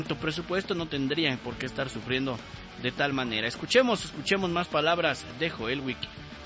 presupuesto no tendrían por qué estar sufriendo de tal manera. Escuchemos más palabras de Joel Wiki.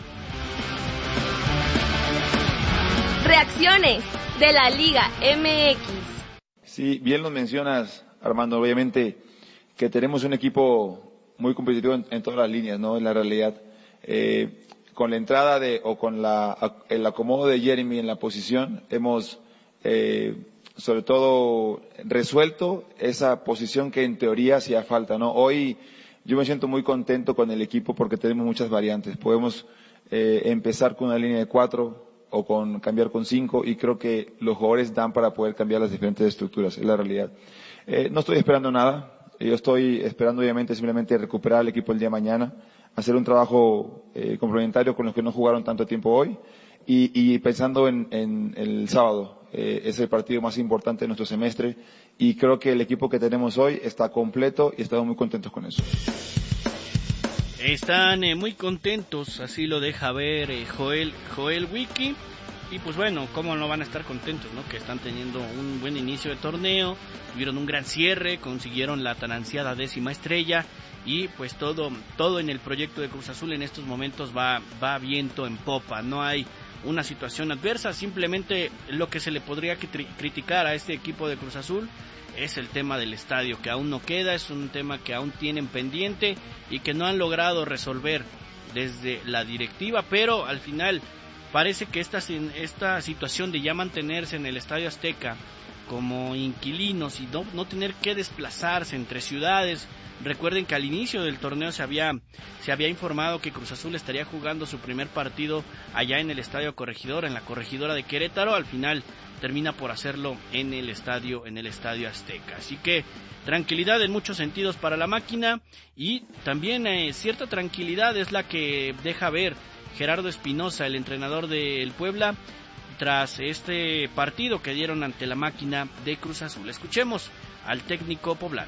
Reacciones de la Liga MX. Sí, bien lo mencionas, Armando. Obviamente que tenemos un equipo muy competitivo en todas las líneas, ¿no? En la realidad, con la entrada con el acomodo de Jeremy en la posición, hemos sobre todo resuelto esa posición que en teoría hacía falta, ¿no? Hoy yo me siento muy contento con el equipo porque tenemos muchas variantes. Podemos empezar con una línea de 4 o cambiar con 5, y creo que los jugadores dan para poder cambiar las diferentes estructuras, es la realidad. No estoy esperando nada. Yo estoy esperando obviamente simplemente recuperar al equipo el día de mañana, hacer un trabajo complementario con los que no jugaron tanto tiempo hoy, y pensando en el sábado. Es el partido más importante de nuestro semestre, y creo que el equipo que tenemos hoy está completo y estamos muy contentos con eso. Están muy contentos, así lo deja ver Joel Wiki. Y pues bueno, cómo no van a estar contentos, ¿no? Que están teniendo un buen inicio de torneo, tuvieron un gran cierre, consiguieron la tan ansiada 10ª estrella, y pues todo en el proyecto de Cruz Azul en estos momentos va viento en popa. No hay una situación adversa, simplemente lo que se le podría criticar a este equipo de Cruz Azul es el tema del estadio, que aún no queda, es un tema que aún tienen pendiente y que no han logrado resolver desde la directiva, pero al final parece que esta situación de ya mantenerse en el Estadio Azteca como inquilinos y no tener que desplazarse entre ciudades. Recuerden que al inicio del torneo se había informado que Cruz Azul estaría jugando su primer partido allá en el Estadio Corregidora, en la Corregidora de Querétaro. Al final termina por hacerlo en el Estadio Azteca. Así que tranquilidad en muchos sentidos para la máquina, y también cierta tranquilidad es la que deja ver Gerardo Espinosa, el entrenador del Puebla, tras este partido que dieron ante la máquina de Cruz Azul. Escuchemos al técnico poblano.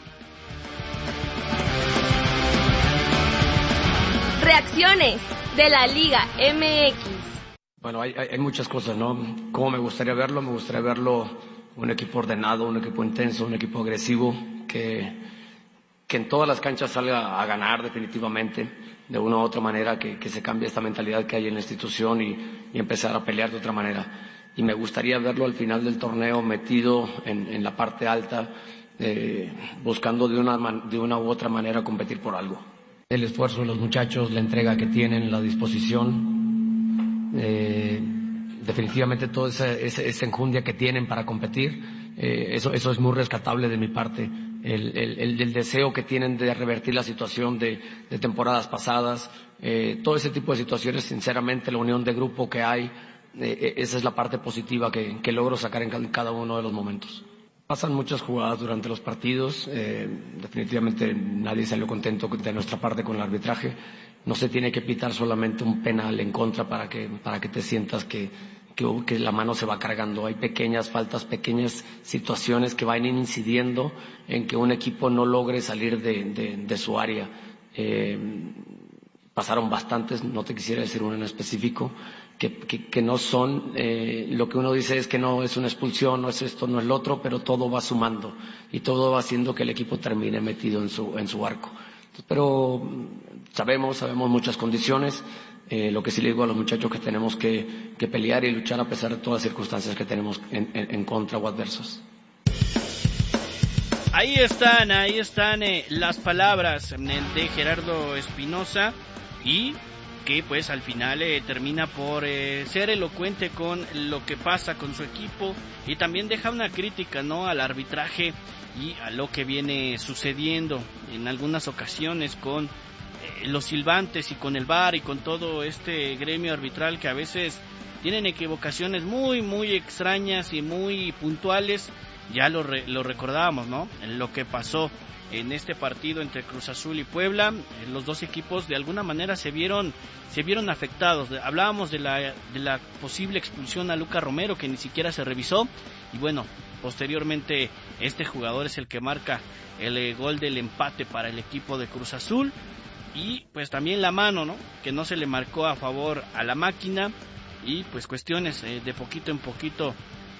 Reacciones de la Liga MX. Bueno, hay muchas cosas, ¿no? ¿Cómo me gustaría verlo? Me gustaría verlo un equipo ordenado, un equipo intenso, un equipo agresivo, que en todas las canchas salga a ganar definitivamente, de una u otra manera, que se cambie esta mentalidad que hay en la institución y empezar a pelear de otra manera. Y me gustaría verlo al final del torneo metido en la parte alta, buscando de una u otra manera competir por algo. El esfuerzo de los muchachos, la entrega que tienen, la disposición, definitivamente toda esa enjundia que tienen para competir, eso es muy rescatable de mi parte. El deseo que tienen de revertir la situación de temporadas pasadas, todo ese tipo de situaciones, sinceramente la unión de grupo que hay, esa es la parte positiva que logro sacar en cada uno de los momentos. Pasan muchas jugadas durante los partidos, definitivamente nadie salió contento de nuestra parte con el arbitraje. No se tiene que pitar solamente un penal en contra para que te sientas que la mano se va cargando. Hay pequeñas faltas, pequeñas situaciones que van incidiendo en que un equipo no logre salir de su área. Pasaron bastantes, no te quisiera decir uno en específico, que no son, lo que uno dice es que no es una expulsión, no es esto, no es lo otro, pero todo va sumando y todo va haciendo que el equipo termine metido en su arco. Pero sabemos muchas condiciones. Lo que sí le digo a los muchachos que tenemos que pelear y luchar a pesar de todas las circunstancias que tenemos en contra o adversos. Ahí están las palabras de Gerardo Espinosa, y que pues al final termina por ser elocuente con lo que pasa con su equipo, y también deja una crítica, ¿no?, al arbitraje y a lo que viene sucediendo en algunas ocasiones con los silbantes y con el VAR y con todo este gremio arbitral, que a veces tienen equivocaciones muy muy extrañas y muy puntuales. Ya lo recordábamos, ¿no?, en lo que pasó en este partido entre Cruz Azul y Puebla. Los dos equipos de alguna manera se vieron afectados. Hablábamos de la posible expulsión a Luca Romero, que ni siquiera se revisó, y bueno, posteriormente este jugador es el que marca el gol del empate para el equipo de Cruz Azul. Y pues también la mano, ¿no?, que no se le marcó a favor a la máquina, y pues cuestiones de poquito en poquito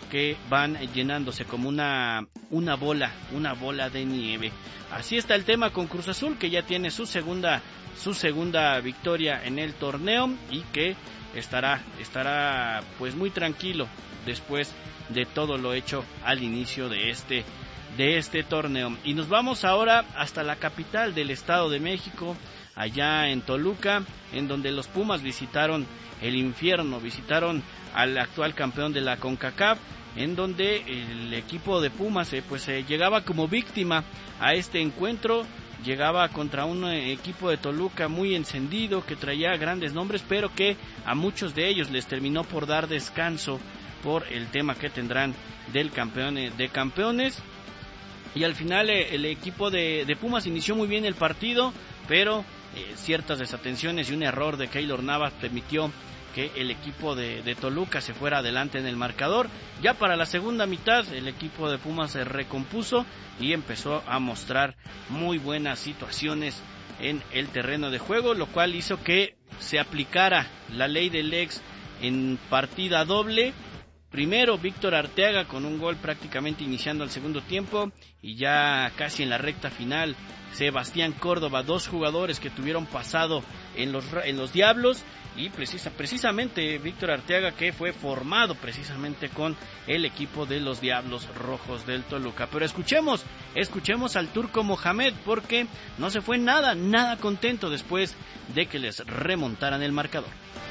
que van llenándose como una bola de nieve. Así está el tema con Cruz Azul, que ya tiene su segunda victoria en el torneo y que estará pues muy tranquilo después de todo lo hecho al inicio de este torneo. Y nos vamos ahora hasta la capital del Estado de México, allá en Toluca, en donde los Pumas visitaron el infierno, visitaron al actual campeón de la CONCACAF, en donde el equipo de Pumas llegaba como víctima a este encuentro. Llegaba contra un equipo de Toluca muy encendido, que traía grandes nombres, pero que a muchos de ellos les terminó por dar descanso por el tema que tendrán del campeón de campeones. Y al final el equipo de Pumas inició muy bien el partido, pero ciertas desatenciones y un error de Keylor Navas permitió que el equipo de Toluca se fuera adelante en el marcador. Ya para la segunda mitad el equipo de Pumas se recompuso y empezó a mostrar muy buenas situaciones en el terreno de juego, lo cual hizo que se aplicara la ley del ex en partida doble. Primero Víctor Arteaga con un gol prácticamente iniciando el segundo tiempo, y ya casi en la recta final Sebastián Córdoba, 2 jugadores que tuvieron pasado en los Diablos, y precisamente Víctor Arteaga, que fue formado precisamente con el equipo de los Diablos Rojos del Toluca. Pero escuchemos al Turco Mohamed, porque no se fue nada contento después de que les remontaran el marcador.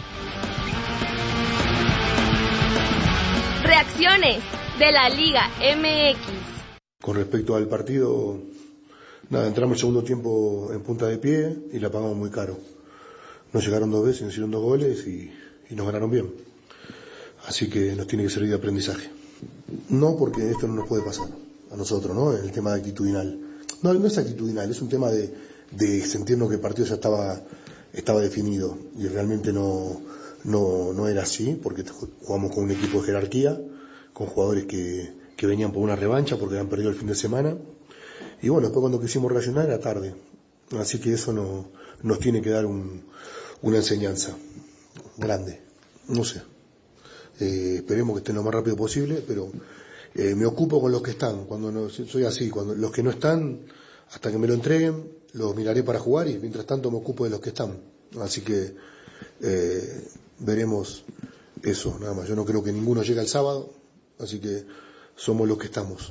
Reacciones de la Liga MX. Con respecto al partido, entramos el segundo tiempo en punta de pie y la pagamos muy caro. Nos llegaron 2 veces, nos hicieron 2 goles y nos ganaron bien. Así que nos tiene que servir de aprendizaje. No, porque esto no nos puede pasar a nosotros, ¿no? El tema de actitudinal. No es actitudinal, es un tema de sentirnos que el partido ya estaba definido, y realmente no era así, porque jugamos con un equipo de jerarquía, con jugadores que venían por una revancha porque habían perdido el fin de semana. Y bueno, después cuando quisimos reaccionar era tarde. Así que eso nos tiene que dar una enseñanza grande. No sé. Esperemos que estén lo más rápido posible, pero me ocupo con los que están. Soy así, cuando los que no están, hasta que me lo entreguen, los miraré para jugar, y mientras tanto me ocupo de los que están. Así que veremos eso, nada más. Yo no creo que ninguno llegue el sábado, así que somos los que estamos.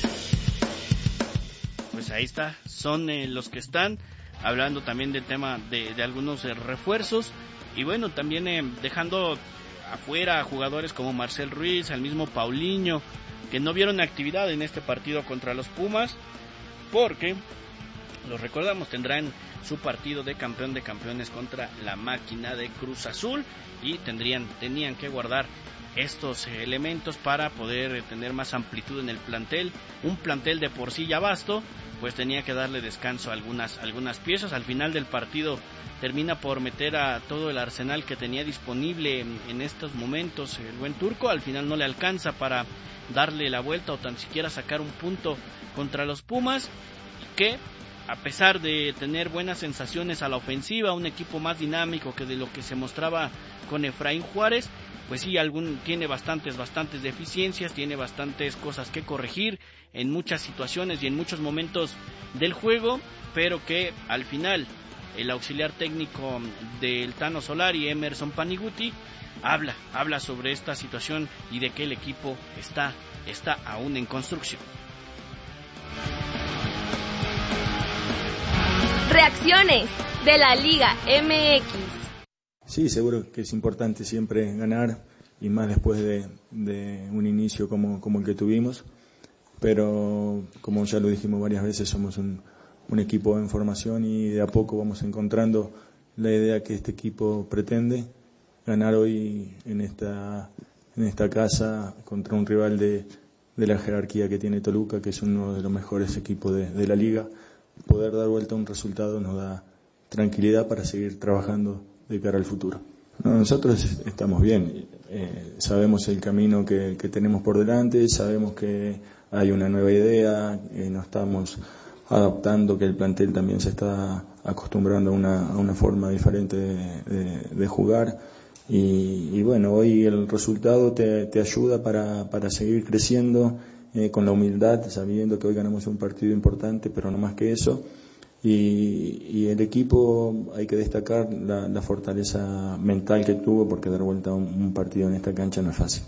Pues ahí está, son los que están, hablando también del tema de algunos refuerzos, y bueno, también dejando afuera a jugadores como Marcel Ruiz, al mismo Paulinho, que no vieron actividad en este partido contra los Pumas, porque, los recordamos, tendrán su partido de campeón de campeones contra la máquina de Cruz Azul, y tenían que guardar estos elementos para poder tener más amplitud en el plantel. Un plantel de por sí ya vasto, pues tenía que darle descanso a algunas piezas. Al final del partido termina por meter a todo el arsenal que tenía disponible en estos momentos el buen Turco. Al final no le alcanza para darle la vuelta o tan siquiera sacar un punto contra los Pumas, y que a pesar de tener buenas sensaciones a la ofensiva, un equipo más dinámico que de lo que se mostraba con Efraín Juárez, pues sí, tiene bastantes deficiencias, tiene bastantes cosas que corregir en muchas situaciones y en muchos momentos del juego, pero que al final el auxiliar técnico del Tano Solari, Emerson Paniguti, habla sobre esta situación y de que el equipo está aún en construcción. Reacciones de la Liga MX. Sí, seguro que es importante siempre ganar, y más después de un inicio como el que tuvimos, pero como ya lo dijimos varias veces, somos un equipo en formación, y de a poco vamos encontrando la idea que este equipo pretende: ganar hoy en esta casa contra un rival de la jerarquía que tiene Toluca, que es uno de los mejores equipos de la liga. Poder dar vuelta a un resultado nos da tranquilidad para seguir trabajando de cara al futuro. Nosotros estamos bien, sabemos el camino que tenemos por delante, sabemos que hay una nueva idea, nos estamos adaptando, que el plantel también se está acostumbrando a una forma diferente de jugar, y bueno, hoy el resultado te ayuda para seguir creciendo con la humildad, sabiendo que hoy ganamos un partido importante, pero no más que eso. Y el equipo, hay que destacar la fortaleza mental que tuvo, porque dar vuelta a un partido en esta cancha no es fácil.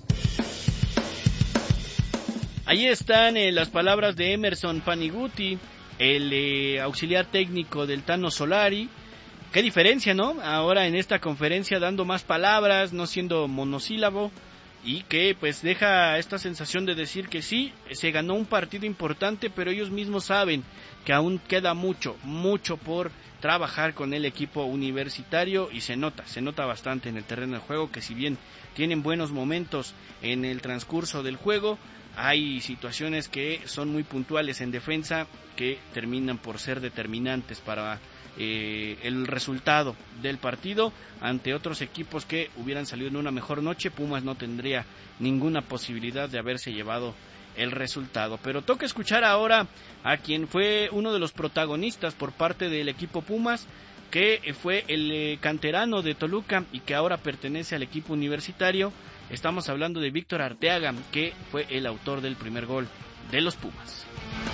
Ahí están las palabras de Emerson Paniguti, el auxiliar técnico del Tano Solari. Qué diferencia, ¿no? Ahora en esta conferencia dando más palabras, no siendo monosílabo, y que pues deja esta sensación de decir que sí, se ganó un partido importante, pero ellos mismos saben que aún queda mucho por trabajar con el equipo universitario, y se nota bastante en el terreno de juego que si bien tienen buenos momentos en el transcurso del juego, hay situaciones que son muy puntuales en defensa que terminan por ser determinantes para el resultado del partido. Ante otros equipos que hubieran salido en una mejor noche, Pumas no tendría ninguna posibilidad de haberse llevado el resultado. Pero toca escuchar ahora a quien fue uno de los protagonistas por parte del equipo Pumas, que fue el canterano de Toluca y que ahora pertenece al equipo universitario. Estamos hablando de Víctor Arteaga, que fue el autor del primer gol de los Pumas.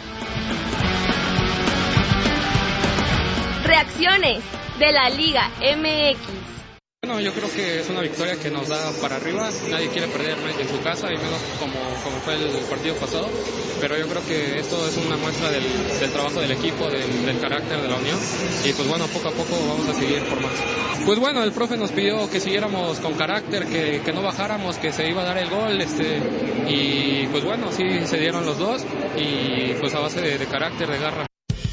Reacciones de la Liga MX. Bueno, yo creo que es una victoria que nos da para arriba. Nadie quiere perder en su casa, y menos como fue el partido pasado. Pero yo creo que esto es una muestra del trabajo del equipo, del carácter de la unión. Y pues bueno, poco a poco vamos a seguir formando. Pues bueno, el profe nos pidió que siguiéramos con carácter, que no bajáramos, que se iba a dar el gol. Y pues bueno, sí se dieron los dos. Y pues a base de carácter, de garra.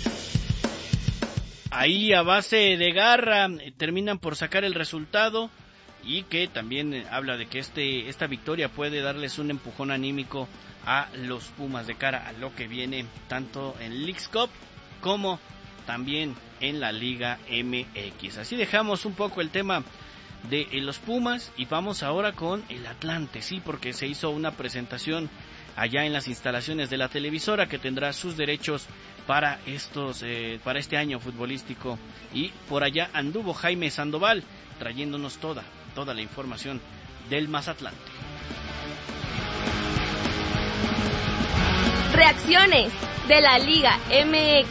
Ahí a base de garra terminan por sacar el resultado, y que también habla de que esta victoria puede darles un empujón anímico a los Pumas de cara a lo que viene tanto en Leagues Cup como también en la Liga MX. Así dejamos un poco el tema de los Pumas y vamos ahora con el Atlante, sí, porque se hizo una presentación allá en las instalaciones de la televisora que tendrá sus derechos para este año futbolístico, y por allá anduvo Jaime Sandoval trayéndonos toda la información del Mazatlán. Reacciones de la Liga MX.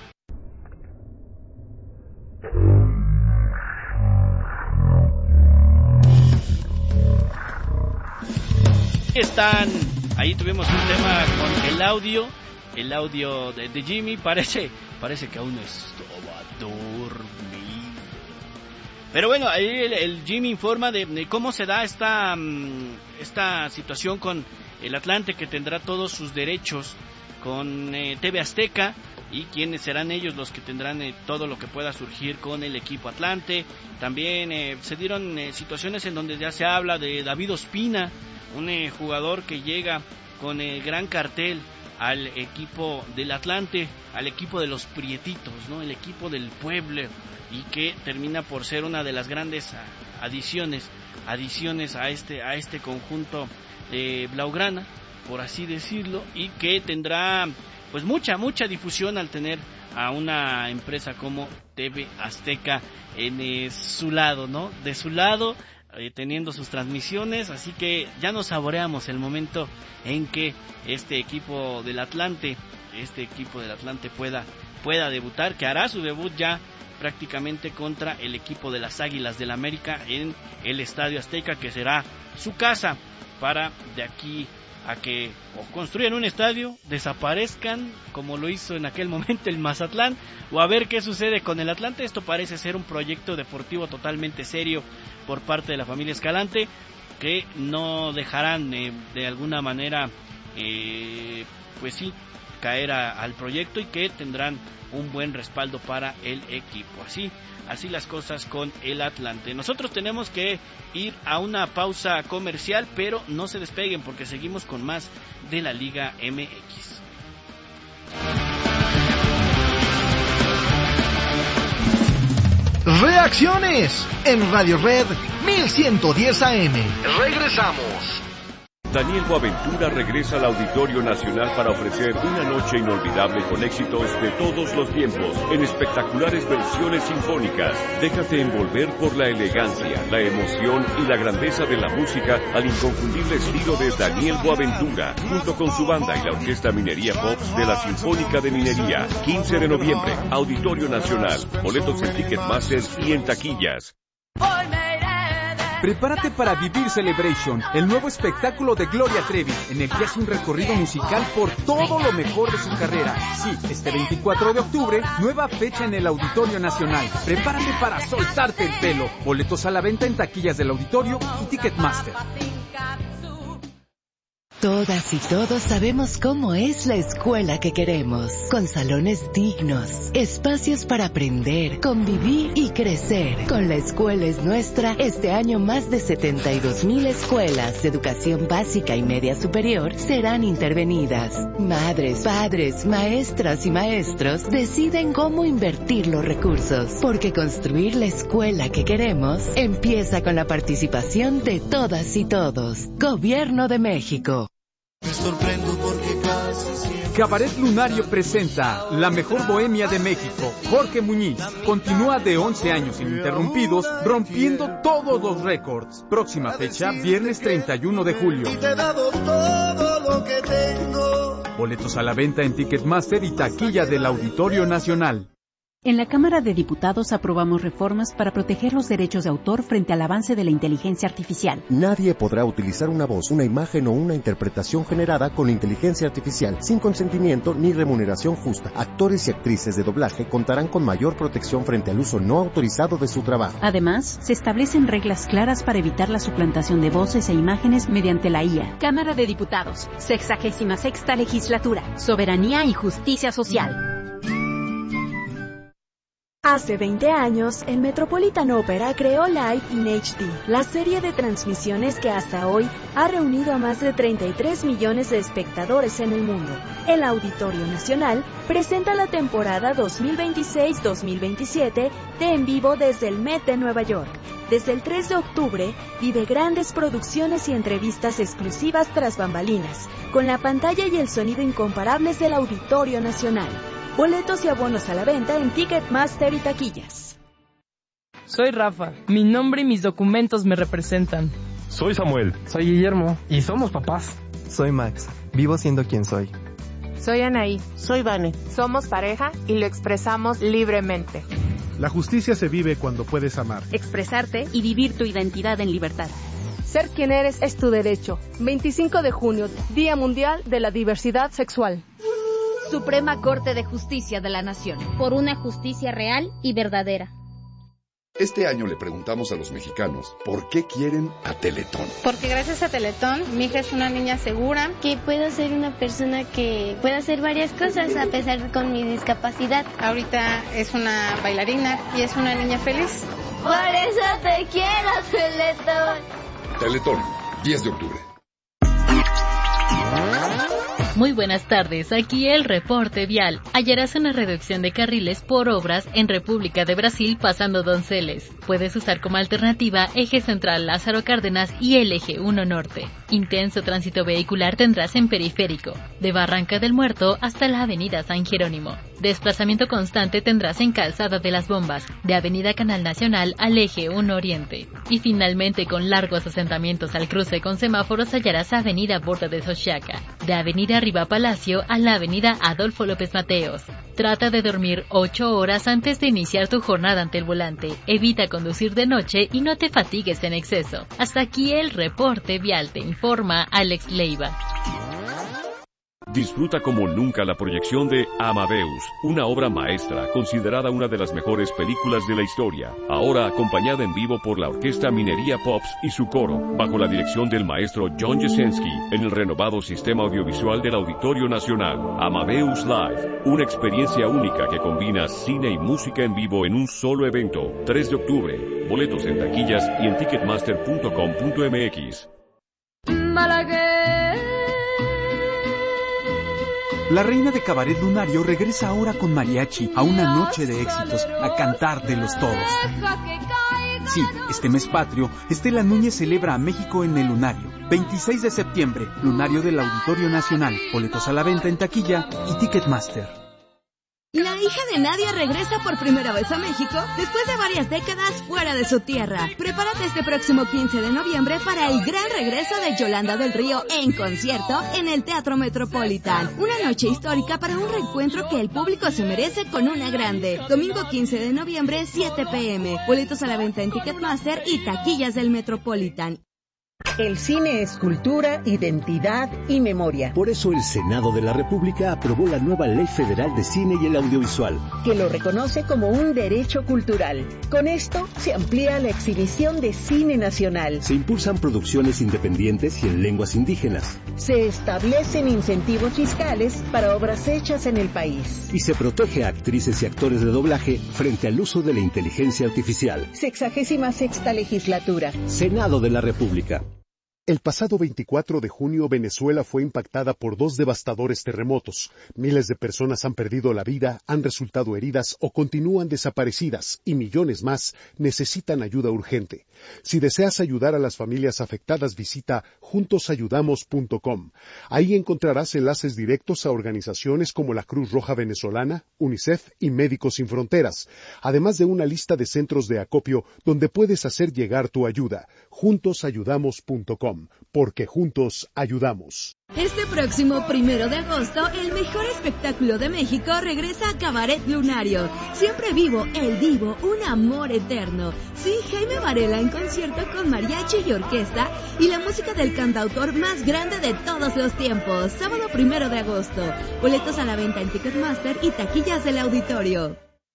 Ahí tuvimos un tema con el audio de Jimmy. Parece que aún estaba dormido. Pero bueno, ahí el Jimmy informa de cómo se da esta situación con el Atlante, que tendrá todos sus derechos con TV Azteca, y quiénes serán ellos los que tendrán todo lo que pueda surgir con el equipo Atlante. También se dieron situaciones en donde ya se habla de David Ospina, un jugador que llega con gran cartel al equipo del Atlante, al equipo de los Prietitos, ¿no? El equipo del pueblo, y que termina por ser una de las grandes adiciones a este conjunto blaugrana, por así decirlo, y que tendrá pues mucha difusión al tener a una empresa como TV Azteca en su lado, ¿no? De su lado, teniendo sus transmisiones. Así que ya nos saboreamos el momento en que este equipo del Atlante pueda debutar, que hará su debut ya prácticamente contra el equipo de las Águilas del América en el Estadio Azteca, que será su casa para de aquí a que o construyan un estadio, desaparezcan como lo hizo en aquel momento el Mazatlán, o a ver qué sucede con el Atlante. Esto parece ser un proyecto deportivo totalmente serio por parte de la familia Escalante, que no dejarán de alguna manera pues sí caer al proyecto, y que tendrán un buen respaldo para el equipo. Así las cosas con el Atlante. Nosotros tenemos que ir a una pausa comercial, pero no se despeguen porque seguimos con más de la Liga MX. Reacciones en Radio Red 1110 AM. Regresamos. Daniel Boaventura regresa al Auditorio Nacional para ofrecer una noche inolvidable con éxitos de todos los tiempos, en espectaculares versiones sinfónicas. Déjate envolver por la elegancia, la emoción y la grandeza de la música al inconfundible estilo de Daniel Boaventura, junto con su banda y la Orquesta Minería Pops de la Sinfónica de Minería. 15 de noviembre, Auditorio Nacional. Boletos en Ticketmaster y en taquillas. Prepárate para vivir Celebration, el nuevo espectáculo de Gloria Trevi, en el que hace un recorrido musical por todo lo mejor de su carrera. Sí, este 24 de octubre, nueva fecha en el Auditorio Nacional. Prepárate para soltarte el pelo. Boletos a la venta en taquillas del Auditorio y Ticketmaster. Todas y todos sabemos cómo es la escuela que queremos, con salones dignos, espacios para aprender, convivir y crecer. Con La Escuela es Nuestra, este año más de 72,000 escuelas de educación básica y media superior serán intervenidas. Madres, padres, maestras y maestros deciden cómo invertir los recursos, porque construir la escuela que queremos empieza con la participación de todas y todos. Gobierno de México. Me sorprendo porque casi siempre... Cabaret Lunario presenta La Mejor Bohemia de México. Jorge Muñiz continúa de 11 años ininterrumpidos, rompiendo todos los récords. Próxima fecha, viernes 31 de julio. Y te he dado todo lo que tengo. Boletos a la venta en Ticketmaster y taquilla del Auditorio Nacional. En la Cámara de Diputados aprobamos reformas para proteger los derechos de autor frente al avance de la inteligencia artificial. Nadie podrá utilizar una voz, una imagen o una interpretación generada con inteligencia artificial sin consentimiento ni remuneración justa. Actores y actrices de doblaje contarán con mayor protección frente al uso no autorizado de su trabajo. Además, se establecen reglas claras para evitar la suplantación de voces e imágenes mediante la IA. Cámara de Diputados, 66ª Legislatura, Soberanía y Justicia Social. Hace 20 años, el Metropolitan Opera creó Live in HD, la serie de transmisiones que hasta hoy ha reunido a más de 33 millones de espectadores en el mundo. El Auditorio Nacional presenta la temporada 2026-2027 de En Vivo desde el Met de Nueva York. Desde el 3 de octubre, vive grandes producciones y entrevistas exclusivas tras bambalinas, con la pantalla y el sonido incomparables del Auditorio Nacional. Boletos y abonos a la venta en Ticketmaster y taquillas. Soy Rafa. Mi nombre y mis documentos me representan. Soy Samuel. Soy Guillermo. Y somos papás. Soy Max. Vivo siendo quien soy. Soy Anaí. Soy Vane. Somos pareja y lo expresamos libremente. La justicia se vive cuando puedes amar. Expresarte y vivir tu identidad en libertad. Ser quien eres es tu derecho. 25 de junio, Día Mundial de la Diversidad Sexual. Suprema Corte de Justicia de la Nación. Por una justicia real y verdadera. Este año le preguntamos a los mexicanos por qué quieren a Teletón. Porque gracias a Teletón, mi hija es una niña segura. Que puedo ser una persona que pueda hacer varias cosas a pesar de con mi discapacidad. Ahorita es una bailarina y es una niña feliz. Por eso te quiero, Teletón. Teletón, 10 de octubre. Muy buenas tardes, aquí el reporte vial. Hallarás una reducción de carriles por obras en República de Brasil pasando Donceles. Puedes usar como alternativa Eje Central Lázaro Cárdenas y el Eje 1 Norte. Intenso tránsito vehicular tendrás en Periférico, de Barranca del Muerto hasta la Avenida San Jerónimo. Desplazamiento constante tendrás en Calzada de las Bombas, de Avenida Canal Nacional al Eje 1 Oriente. Y finalmente, con largos asentamientos al cruce con semáforos, hallarás Avenida Borda de Xochiaca, de Avenida Riva Palacio a la Avenida Adolfo López Mateos. Trata de dormir 8 horas antes de iniciar tu jornada ante el volante. Evita conducir de noche y no te fatigues en exceso. Hasta aquí el reporte vial, te informa Alex Leiva. Disfruta como nunca la proyección de Amadeus, una obra maestra considerada una de las mejores películas de la historia, ahora acompañada en vivo por la Orquesta Minería Pops y su coro, bajo la dirección del maestro John Jasenski, en el renovado sistema audiovisual del Auditorio Nacional. Amadeus Live, una experiencia única que combina cine y música en vivo en un solo evento. 3 de octubre, boletos en taquillas y en ticketmaster.com.mx. La reina de Cabaret Lunario regresa ahora con mariachi a una noche de éxitos, a cantar de los todos. Sí, este mes patrio, Estela Núñez celebra a México en el Lunario. 26 de septiembre, lunario del Auditorio Nacional. Boletos a la venta en taquilla y Ticketmaster. La hija de Nadia regresa por primera vez a México después de varias décadas fuera de su tierra. Prepárate este próximo 15 de noviembre para el gran regreso de Yolanda del Río en concierto en el Teatro Metropolitan. Una noche histórica para un reencuentro que el público se merece con una grande. Domingo 15 de noviembre, 7 p.m. Boletos a la venta en Ticketmaster y taquillas del Metropolitan. El cine es cultura, identidad y memoria. Por eso el Senado de la República aprobó la nueva Ley Federal de Cine y el Audiovisual, que lo reconoce como un derecho cultural. Con esto se amplía la exhibición de cine nacional. Se impulsan producciones independientes y en lenguas indígenas. Se establecen incentivos fiscales para obras hechas en el país. Y se protege a actrices y actores de doblaje frente al uso de la inteligencia artificial. 66ª Legislatura. Senado de la República. El pasado 24 de junio, Venezuela fue impactada por 2 devastadores terremotos. Miles de personas han perdido la vida, han resultado heridas o continúan desaparecidas, y millones más necesitan ayuda urgente. Si deseas ayudar a las familias afectadas, visita juntosayudamos.com. Ahí encontrarás enlaces directos a organizaciones como la Cruz Roja Venezolana, UNICEF y Médicos Sin Fronteras, además de una lista de centros de acopio donde puedes hacer llegar tu ayuda. Juntosayudamos.com. Porque juntos ayudamos. Este próximo 1 de agosto, el mejor espectáculo de México regresa a Cabaret Lunario. Siempre vivo, el divo, un amor eterno. Sí, Jaime Varela en concierto con mariachi y orquesta y la música del cantautor más grande de todos los tiempos. Sábado 1 de agosto. Boletos a la venta en Ticketmaster y taquillas del auditorio.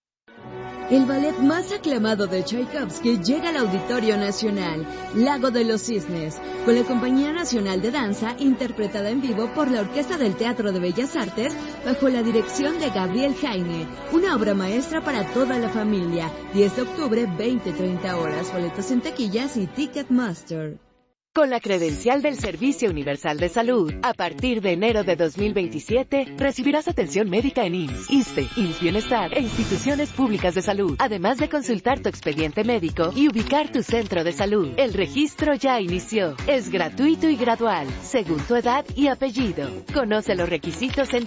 El ballet más aclamado de Tchaikovsky llega al Auditorio Nacional, Lago de los Cisnes, con la Compañía Nacional de Danza, interpretada en vivo por la Orquesta del Teatro de Bellas Artes, bajo la dirección de Gabriel Jaime. Una obra maestra para toda la familia. 10 de octubre, 20-30 horas. Boletos en taquillas y Ticketmaster. Con la credencial del Servicio Universal de Salud, a partir de enero de 2027, recibirás atención médica en IMSS, ISSSTE, IMSS Bienestar e instituciones públicas de salud, además de consultar tu expediente médico y ubicar tu centro de salud. El registro ya inició. Es gratuito y gradual, según tu edad y apellido. Conoce los requisitos en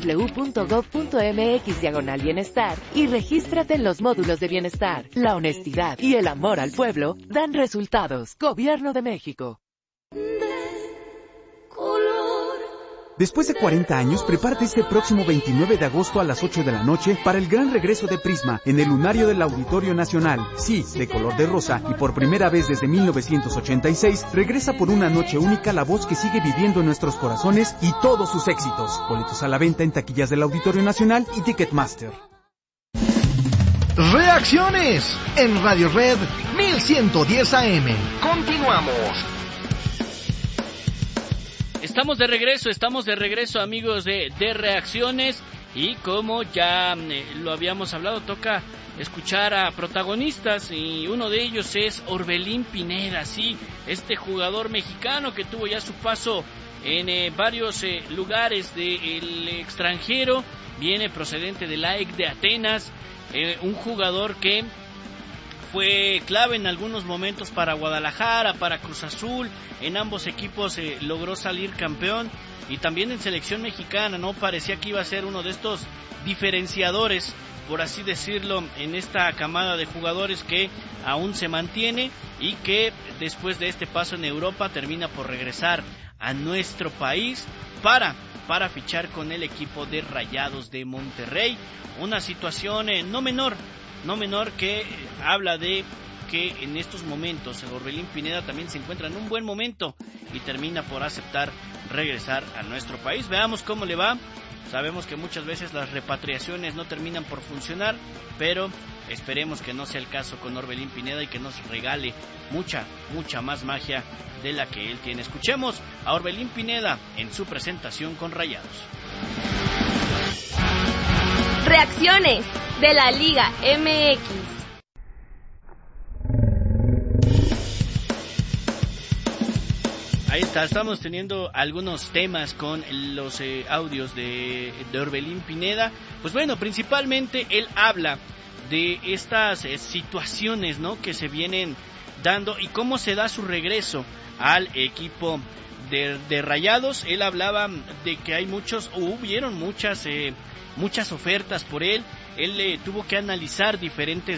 www.gov.mx/bienestar y regístrate en los módulos de bienestar. La honestidad y el amor al pueblo dan resultados. Gobierno de México. Después de 40 años, prepárate este próximo 29 de agosto a las 8 de la noche para el gran regreso de Prisma en el lunario del Auditorio Nacional. Sí, de color de rosa, y por primera vez desde 1986, regresa por una noche única la voz que sigue viviendo en nuestros corazones y todos sus éxitos. Boletos a la venta en taquillas del Auditorio Nacional y Ticketmaster. Reacciones en Radio Red 1110 AM. Continuamos. Estamos de regreso amigos de Reacciones, y como ya lo habíamos hablado, toca escuchar a protagonistas, y uno de ellos es Orbelín Pineda, sí, este jugador mexicano que tuvo ya su paso en varios lugares del extranjero, viene procedente del AEK de Atenas, un jugador que fue clave en algunos momentos para Guadalajara, para Cruz Azul, en ambos equipos logró salir campeón, y también en selección mexicana, ¿no? Parecía que iba a ser uno de estos diferenciadores, por así decirlo, en esta camada de jugadores que aún se mantiene y que después de este paso en Europa termina por regresar a nuestro país para fichar con el equipo de Rayados de Monterrey. Una situación no menor que habla de que en estos momentos el Orbelín Pineda también se encuentra en un buen momento y termina por aceptar regresar a nuestro país. Veamos cómo le va. Sabemos que muchas veces las repatriaciones no terminan por funcionar, pero esperemos que no sea el caso con Orbelín Pineda y que nos regale mucha más magia de la que él tiene. Escuchemos a Orbelín Pineda en su presentación con Rayados. Reacciones de la Liga MX. Ahí está, estamos teniendo algunos temas con los audios de Orbelín Pineda. Pues bueno, principalmente él habla de estas situaciones, ¿no?, que se vienen dando y cómo se da su regreso al equipo de Rayados. Él hablaba de que hubieron muchas ofertas por él. Él tuvo que analizar diferentes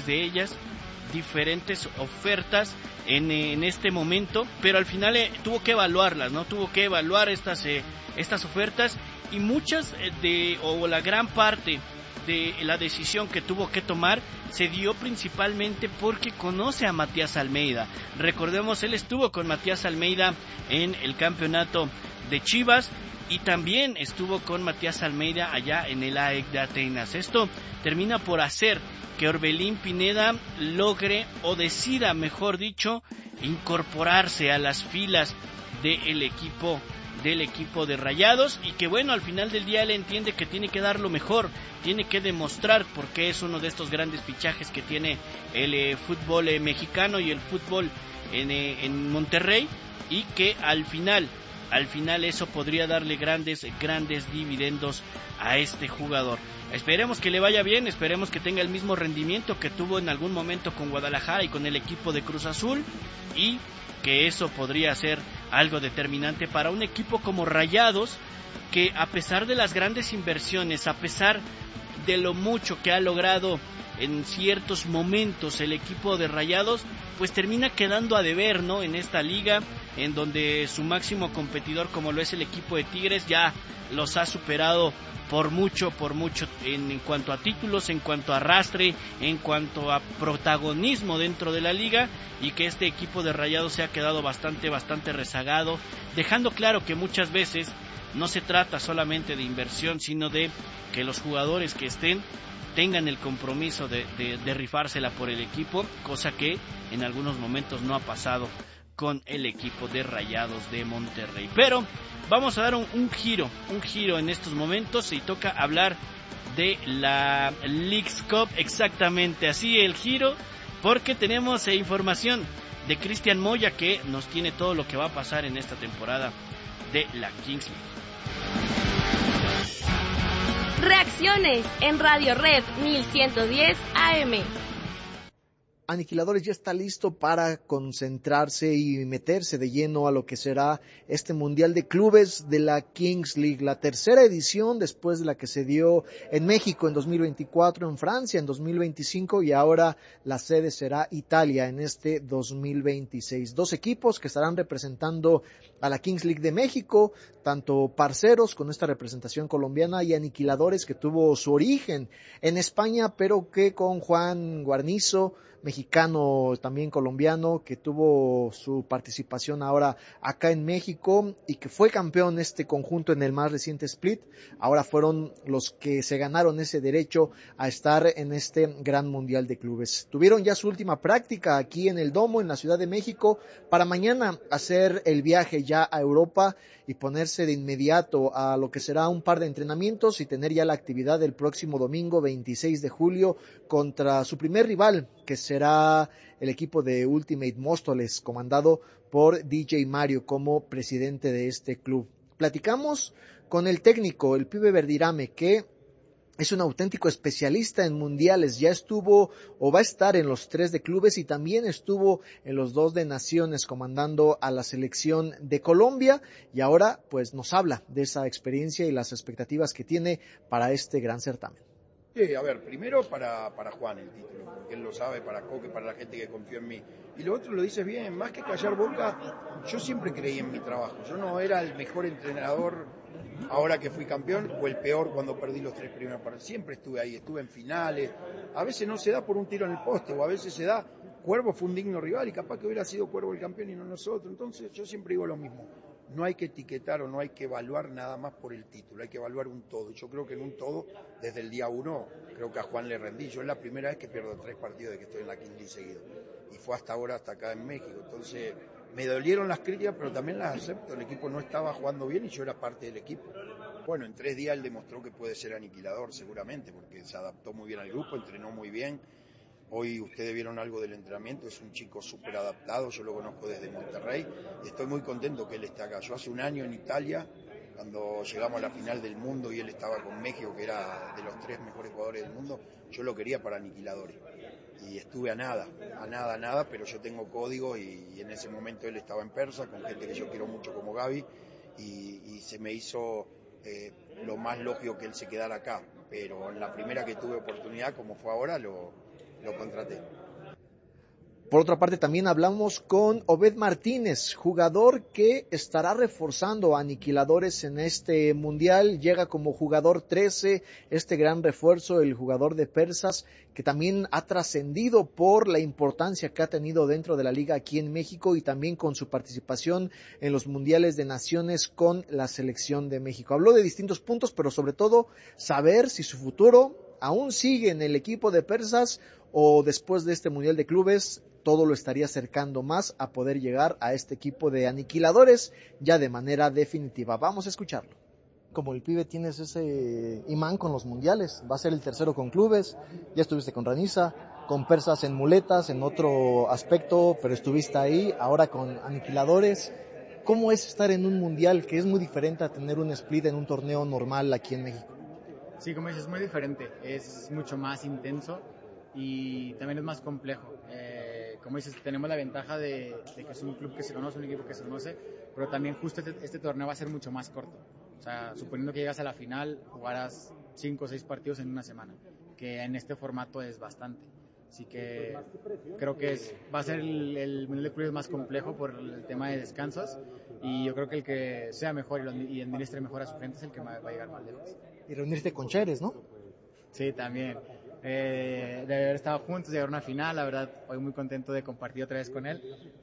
ofertas en este momento, pero al final tuvo que evaluarlas, ¿no? Tuvo que evaluar estas ofertas, y la gran parte de la decisión que tuvo que tomar se dio principalmente porque conoce a Matías Almeida. Recordemos, él estuvo con Matías Almeida en el campeonato de Chivas y también estuvo con Matías Almeida allá en el AEK de Atenas. Esto termina por hacer que Orbelín Pineda logre, o decida, mejor dicho, incorporarse a las filas del equipo de Rayados, y que bueno, al final del día él entiende que tiene que dar lo mejor, tiene que demostrar por qué es uno de estos grandes fichajes que tiene el fútbol mexicano y el fútbol en Monterrey, y que al final eso podría darle grandes dividendos a este jugador. Esperemos que le vaya bien, esperemos que tenga el mismo rendimiento que tuvo en algún momento con Guadalajara y con el equipo de Cruz Azul, y que eso podría ser algo determinante para un equipo como Rayados, que a pesar de las grandes inversiones, a pesar de lo mucho que ha logrado en ciertos momentos el equipo de Rayados, pues termina quedando a deber, ¿no? En esta liga, en donde su máximo competidor, como lo es el equipo de Tigres, ya los ha superado por mucho en cuanto a títulos, en cuanto a arrastre, en cuanto a protagonismo dentro de la liga, y que este equipo de Rayados se ha quedado bastante rezagado, dejando claro que muchas veces no se trata solamente de inversión, sino de que los jugadores que estén tengan el compromiso de rifársela por el equipo, cosa que en algunos momentos no ha pasado con el equipo de Rayados de Monterrey. Pero vamos a dar un giro en estos momentos, y toca hablar de la Leagues Cup, exactamente así el giro, porque tenemos información de Cristian Moya, que nos tiene todo lo que va a pasar en esta temporada de la Kings League. Reacciones en Radio Red 1110 AM. Aniquiladores ya está listo para concentrarse y meterse de lleno a lo que será este Mundial de Clubes de la Kings League, la tercera edición después de la que se dio en México en 2024, en Francia en 2025, y ahora la sede será Italia en este 2026. 2 equipos que estarán representando a la Kings League de México, tanto Parceros con esta representación colombiana y Aniquiladores, que tuvo su origen en España, pero que con Juan Guarnizo, mexicano también colombiano, que tuvo su participación ahora acá en México y que fue campeón este conjunto en el más reciente split, ahora fueron los que se ganaron ese derecho a estar en este gran mundial de clubes. Tuvieron ya su última práctica aquí en el Domo, en la Ciudad de México, para mañana hacer el viaje ya a Europa y ponerse de inmediato a lo que será un par de entrenamientos y tener ya la actividad del próximo domingo 26 de julio contra su primer rival, que será el equipo de Ultimate Móstoles, comandado por DJ Mario como presidente de este club. Platicamos con el técnico, el pibe Verdirame, que es un auténtico especialista en mundiales, ya estuvo o va a estar en los 3 de clubes y también estuvo en los 2 de naciones comandando a la selección de Colombia, y ahora pues nos habla de esa experiencia y las expectativas que tiene para este gran certamen. Sí, a ver, primero para Juan el título, porque él lo sabe, para Coque, para la gente que confió en mí. Y lo otro lo dices bien, más que callar boca, yo siempre creí en mi trabajo. Yo no era el mejor entrenador ahora que fui campeón, o el peor cuando perdí los 3 primeros partidos. Siempre estuve ahí, estuve en finales. A veces no se da por un tiro en el poste, o a veces se da, Cuervo fue un digno rival y capaz que hubiera sido Cuervo el campeón y no nosotros. Entonces yo siempre digo lo mismo. No hay que etiquetar o no hay que evaluar nada más por el título, hay que evaluar un todo. Yo creo que en un todo, desde el día 1, creo que a Juan le rendí. Yo es la primera vez que pierdo 3 partidos de que estoy en la Kings League seguido. Y fue hasta ahora, hasta acá en México. Entonces, me dolieron las críticas, pero también las acepto. El equipo no estaba jugando bien y yo era parte del equipo. Bueno, en 3 días él demostró que puede ser aniquilador seguramente, porque se adaptó muy bien al grupo, entrenó muy bien. Hoy ustedes vieron algo del entrenamiento, es un chico súper adaptado, yo lo conozco desde Monterrey y estoy muy contento que él esté acá. Yo hace un año en Italia Cuando llegamos a la final del mundo y él estaba con México, que era de los 3 mejores jugadores del mundo, yo lo quería para Aniquiladores. Y estuve a nada, pero yo tengo código y en ese momento él estaba en Persa con gente que yo quiero mucho como Gaby y se me hizo lo más lógico que él se quedara acá, pero en la primera que tuve oportunidad, como fue ahora, lo contraté. Por otra parte, también hablamos con Obed Martínez, jugador que estará reforzando a Aniquiladores en este mundial. Llega como jugador 13, este gran refuerzo, el jugador de Persas, que también ha trascendido por la importancia que ha tenido dentro de la liga aquí en México y también con su participación en los mundiales de naciones con la selección de México. Habló de distintos puntos, pero sobre todo saber si su futuro aún sigue en el equipo de Persas o después de este mundial de clubes todo lo estaría acercando más a poder llegar a este equipo de Aniquiladores ya de manera definitiva. Vamos a escucharlo. Como el pibe tienes ese imán con los mundiales, va a ser el tercero con clubes, ya estuviste con Raniza, con Persas en muletas, en otro aspecto, pero estuviste ahí, ahora con Aniquiladores. ¿Cómo es estar en un mundial que es muy diferente a tener un split en un torneo normal aquí en México? Sí, como dices, es muy diferente, es mucho más intenso y también es más complejo. Como dices, tenemos la ventaja de que es un club que se conoce, un equipo que se conoce, pero también justo este torneo va a ser mucho más corto. O sea, suponiendo que llegas a la final, jugarás 5 o 6 partidos en una semana, que en este formato es bastante. Así que creo que va a ser el Mundial de Clubes más complejo por el tema de descansos y yo creo que el que sea mejor y administre mejor a su gente es el que va a llegar más lejos. Y reunirte con Chérez, ¿no? Sí, también. De haber estado juntos, de llegar a una final, la verdad, hoy muy contento de compartir otra vez con él.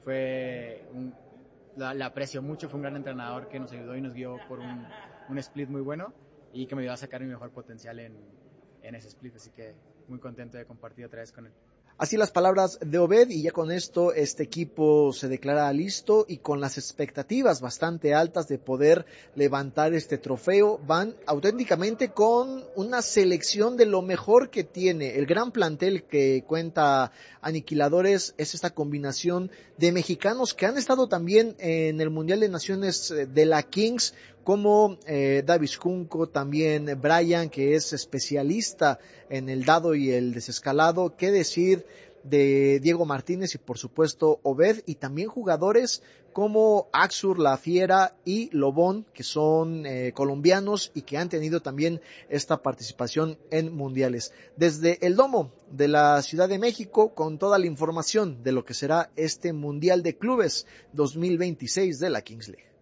La aprecio mucho, fue un gran entrenador que nos ayudó y nos guió por un split muy bueno y que me ayudó a sacar mi mejor potencial en ese split, así que muy contento de compartir otra vez con él. Así las palabras de Obed, y ya con esto este equipo se declara listo y con las expectativas bastante altas de poder levantar este trofeo. Van auténticamente con una selección de lo mejor que tiene. El gran plantel que cuenta Aniquiladores es esta combinación de mexicanos que han estado también en el Mundial de Naciones de la Kings, como Davis Junco, también Brian, que es especialista en el dado y el desescalado. ¿Qué decir de Diego Martínez y por supuesto Obed? Y también jugadores como Axur, La Fiera y Lobón, que son colombianos y que han tenido también esta participación en mundiales. Desde el Domo de la Ciudad de México, con toda la información de lo que será este Mundial de Clubes 2026 de la Kings League.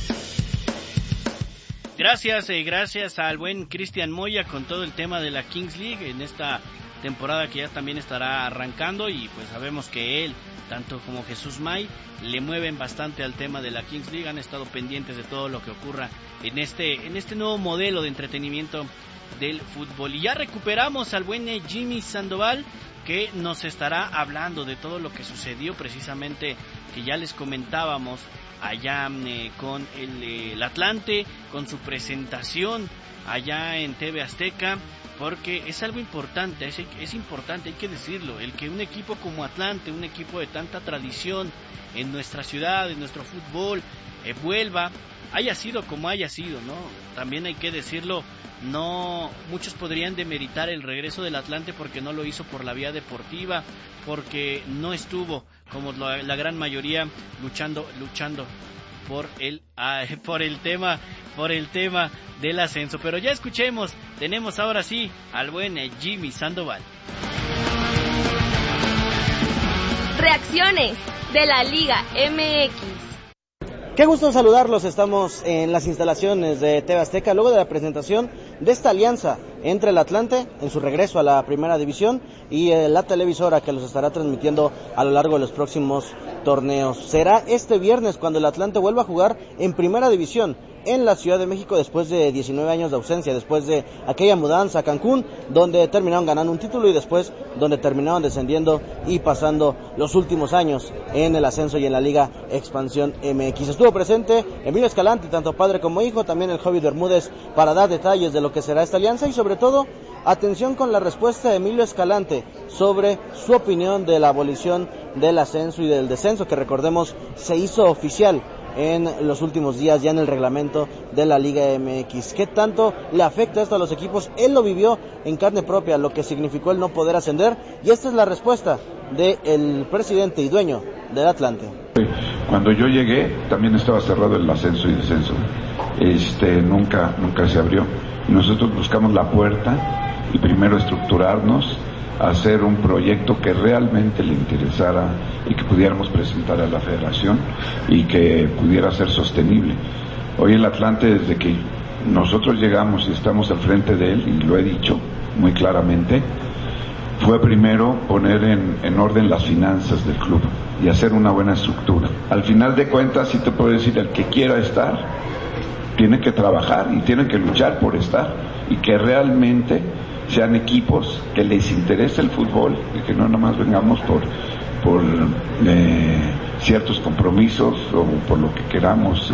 Gracias al buen Cristian Moya con todo el tema de la Kings League en esta temporada que ya también estará arrancando, y pues sabemos que él, tanto como Jesús May, le mueven bastante al tema de la Kings League, han estado pendientes de todo lo que ocurra en este nuevo modelo de entretenimiento del fútbol. Y ya recuperamos al buen Jimmy Sandoval, que nos estará hablando de todo lo que sucedió precisamente, que ya les comentábamos allá con el Atlante, con su presentación allá en TV Azteca, porque es algo importante, es importante, hay que decirlo, el que un equipo como Atlante, un equipo de tanta tradición en nuestra ciudad, en nuestro fútbol, vuelva, haya sido como haya sido, ¿no? También hay que decirlo, no, muchos podrían demeritar el regreso del Atlante porque no lo hizo por la vía deportiva, porque no estuvo como la gran mayoría luchando por el tema del ascenso. Pero ya escuchemos, tenemos ahora sí al buen Jimmy Sandoval. Reacciones de la Liga MX. Qué gusto saludarlos, estamos en las instalaciones de TV Azteca luego de la presentación de esta alianza entre el Atlante en su regreso a la primera división y la televisora que los estará transmitiendo a lo largo de los próximos torneos. Será este viernes cuando el Atlante vuelva a jugar en primera división en la Ciudad de México después de 19 años de ausencia, después de aquella mudanza a Cancún, donde terminaron ganando un título y después donde terminaron descendiendo y pasando los últimos años en el ascenso y en la Liga Expansión MX. Estuvo presente Emilio Escalante, tanto padre como hijo, también el Hobbit Bermúdez, para dar detalles de lo que será esta alianza y sobre todo, atención con la respuesta de Emilio Escalante sobre su opinión de la abolición del ascenso y del descenso, que recordemos se hizo oficial en los últimos días ya en el reglamento de la Liga MX. ¿Qué tanto le afecta esto a los equipos? Él lo vivió en carne propia, lo que significó el no poder ascender, y esta es la respuesta del presidente y dueño del Atlante. Cuando yo llegué también estaba cerrado el ascenso y descenso, nunca se abrió. Nosotros buscamos la puerta y primero estructurarnos, hacer un proyecto que realmente le interesara y que pudiéramos presentar a la federación y que pudiera ser sostenible. Hoy el Atlante, desde que nosotros llegamos y estamos al frente de él, y lo he dicho muy claramente, fue primero poner en orden las finanzas del club y hacer una buena estructura. Al final de cuentas, sí te puedo decir, el que quiera estar tiene que trabajar y tiene que luchar por estar, y que realmente sean equipos que les interese el fútbol y que no nomás vengamos por ciertos compromisos o por lo que queramos,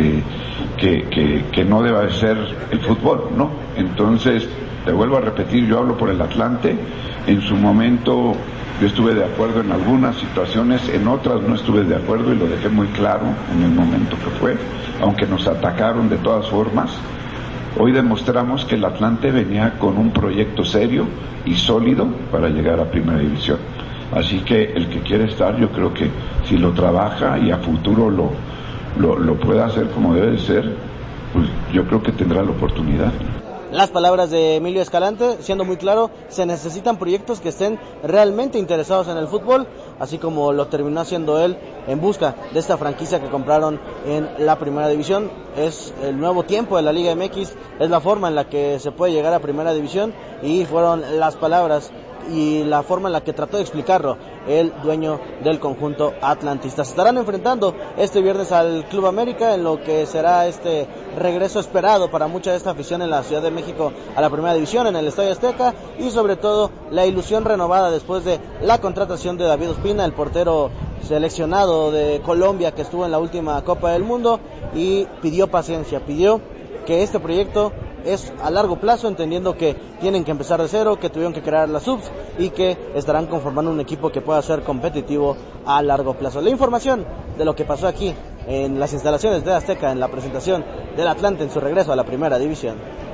que no deba de ser el fútbol, ¿no? Entonces, te vuelvo a repetir, yo hablo por el Atlante. En su momento yo estuve de acuerdo en algunas situaciones, en otras no estuve de acuerdo, y lo dejé muy claro en el momento que fue, aunque nos atacaron de todas formas. Hoy demostramos que el Atlante venía con un proyecto serio y sólido para llegar a Primera División. Así que el que quiere estar, yo creo que si lo trabaja y a futuro lo puede hacer como debe de ser, pues yo creo que tendrá la oportunidad. Las palabras de Emilio Escalante, siendo muy claro, se necesitan proyectos que estén realmente interesados en el fútbol, así como lo terminó haciendo él en busca de esta franquicia que compraron en la Primera División. Es el nuevo tiempo de la Liga MX, es la forma en la que se puede llegar a Primera División, y fueron las palabras y la forma en la que trató de explicarlo el dueño del conjunto atlantista. Se estarán enfrentando este viernes al Club América en lo que será este regreso esperado para mucha de esta afición en la Ciudad de México a la Primera División, en el Estadio Azteca, y sobre todo la ilusión renovada después de la contratación de David Ospina, el portero seleccionado de Colombia que estuvo en la última Copa del Mundo, y pidió paciencia, pidió que este proyecto es a largo plazo, entendiendo que tienen que empezar de cero, que tuvieron que crear las subs y que estarán conformando un equipo que pueda ser competitivo a largo plazo. La información de lo que pasó aquí en las instalaciones de Azteca en la presentación del Atlante en su regreso a la Primera División.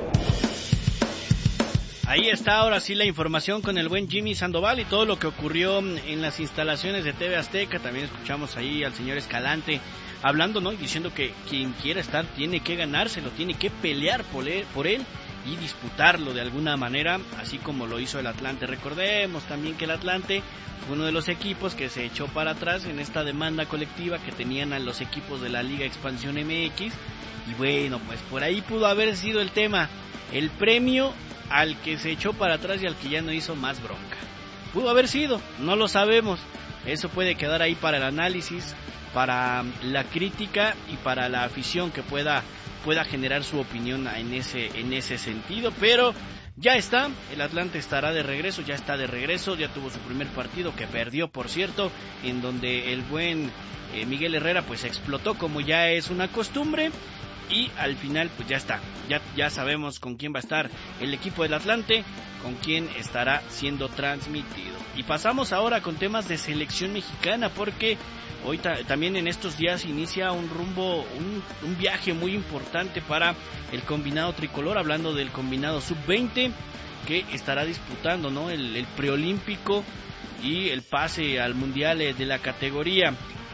Ahí está ahora sí la información con el buen Jimmy Sandoval y todo lo que ocurrió en las instalaciones de TV Azteca. También escuchamos ahí al señor Escalante hablando, ¿no? Y diciendo que quien quiera estar tiene que ganárselo, tiene que pelear por él y disputarlo de alguna manera, así como lo hizo el Atlante. Recordemos también que el Atlante fue uno de los equipos que se echó para atrás en esta demanda colectiva que tenían a los equipos de la Liga Expansión MX, y bueno, pues por ahí pudo haber sido el tema, el premio al que se echó para atrás y al que ya no hizo más bronca. Pudo haber sido, no lo sabemos, eso puede quedar ahí para el análisis, para la crítica y para la afición que pueda generar su opinión en ese sentido, pero ya está, el Atlante estará de regreso, ya está de regreso, ya tuvo su primer partido que perdió, por cierto, en donde el buen Miguel Herrera pues explotó como ya es una costumbre, y al final pues ya está, ya sabemos con quién va a estar el equipo del Atlante, con quién estará siendo transmitido. Y pasamos ahora con temas de selección mexicana, porque hoy también en estos días inicia un viaje muy importante para el combinado tricolor, hablando del combinado sub-20 que estará disputando, ¿no? el preolímpico y el pase al mundial de la categoría.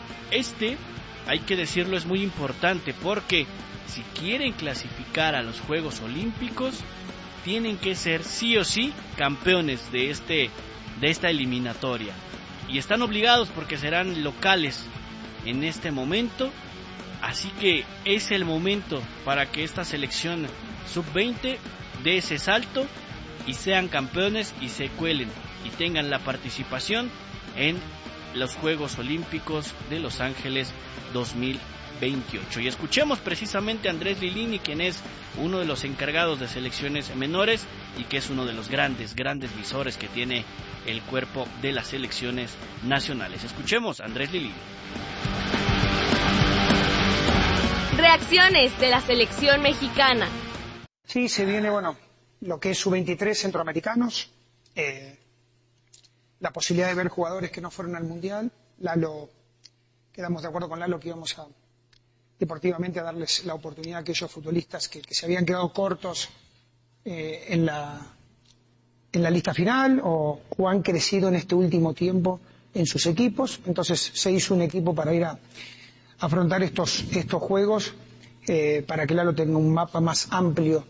Hay que decirlo, es muy importante porque si quieren clasificar a los Juegos Olímpicos tienen que ser sí o sí campeones de esta eliminatoria, y están obligados porque serán locales en este momento, así que es el momento para que esta selección sub-20 dé ese salto y sean campeones y se cuelen y tengan la participación en los Juegos Olímpicos de Los Ángeles 2028. Y escuchemos precisamente a Andrés Lilini, quien es uno de los encargados de selecciones menores y que es uno de los grandes visores que tiene el cuerpo de las selecciones nacionales. Escuchemos a Andrés Lilini. Reacciones de la selección mexicana. Sí, se viene, lo que es sub-23 centroamericanos, la posibilidad de ver jugadores que no fueron al Mundial. Lalo, quedamos de acuerdo con Lalo que íbamos deportivamente a darles la oportunidad a aquellos futbolistas que se habían quedado cortos en la lista final o han crecido en este último tiempo en sus equipos. Entonces se hizo un equipo para ir a afrontar estos juegos para que Lalo tenga un mapa más amplio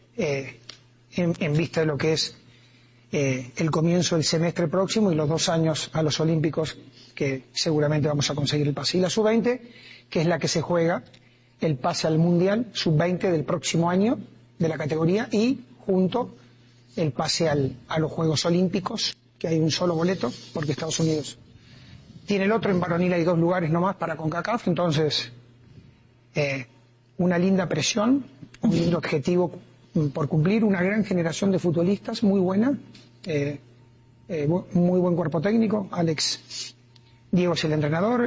en vista de lo que es el comienzo del semestre próximo y los 2 años a los Olímpicos, que seguramente vamos a conseguir el pase. Y la Sub-20, que es la que se juega el pase al Mundial Sub-20 del próximo año de la categoría, y junto el pase a los Juegos Olímpicos, que hay un solo boleto, porque Estados Unidos tiene el otro. En varonil hay 2 lugares nomás para CONCACAF, entonces una linda presión, un lindo objetivo por cumplir, una gran generación de futbolistas muy buena, muy buen cuerpo técnico. Diego es el entrenador,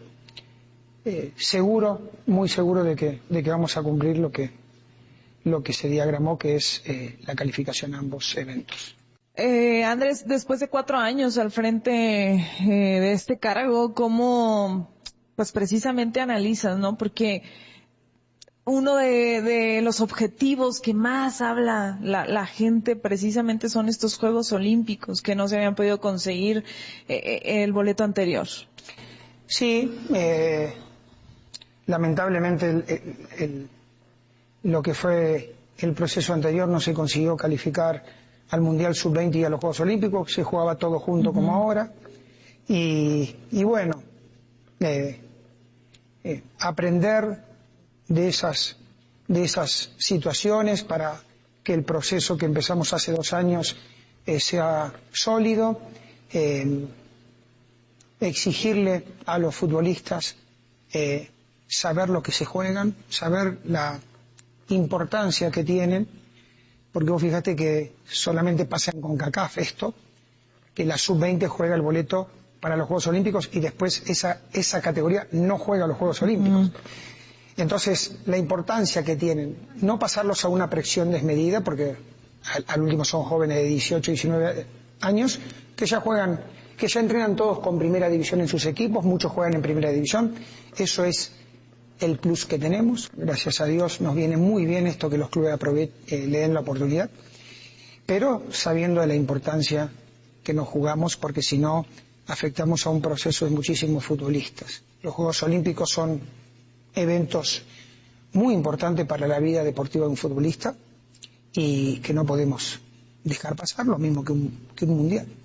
muy seguro de que vamos a cumplir lo que se diagramó, que es la calificación a ambos eventos. Andrés, después de 4 años al frente de este cargo, ¿cómo pues precisamente analizas, no? Porque uno de los objetivos que más habla la gente precisamente son estos Juegos Olímpicos, que no se habían podido conseguir el boleto anterior. Sí, lamentablemente lo que fue el proceso anterior no se consiguió calificar al Mundial Sub-20 y a los Juegos Olímpicos, se jugaba todo junto como ahora, y bueno, aprender de esas situaciones para que el proceso que empezamos hace 2 años sea sólido, exigirle a los futbolistas saber lo que se juegan, saber la importancia que tienen, porque vos fíjate que solamente pasa en CONCACAF esto, que la Sub-20 juega el boleto para los Juegos Olímpicos y después esa categoría no juega los Juegos Olímpicos. Entonces, la importancia que tienen, no pasarlos a una presión desmedida, porque al último son jóvenes de 18, 19 años, que ya entrenan todos con primera división en sus equipos, muchos juegan en primera división, eso es el plus que tenemos, gracias a Dios nos viene muy bien esto que los clubes le den la oportunidad, pero sabiendo de la importancia que nos jugamos, porque si no afectamos a un proceso de muchísimos futbolistas. Los Juegos Olímpicos son eventos muy importantes para la vida deportiva de un futbolista y que no podemos dejar pasar, lo mismo que un mundial.